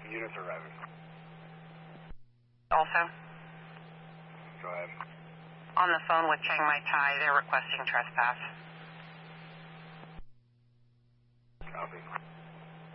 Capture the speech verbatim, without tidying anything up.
Units arriving. Also, Go ahead. on the phone with Chiang Mai Thai, they're requesting trespass. Copy.